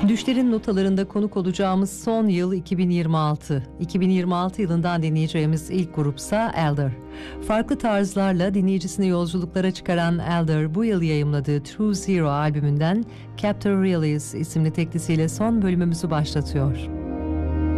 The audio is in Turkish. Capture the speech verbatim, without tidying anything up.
Düşlerin notalarında konuk olacağımız son yıl iki bin yirmi altı. iki bin yirmi altı yılından dinleyeceğimiz ilk grupsa Elder. Farklı tarzlarla dinleyicisini yolculuklara çıkaran Elder, bu yıl yayımladığı True Zero albümünden Capture Realities isimli teklisiyle son bölümümüzü başlatıyor.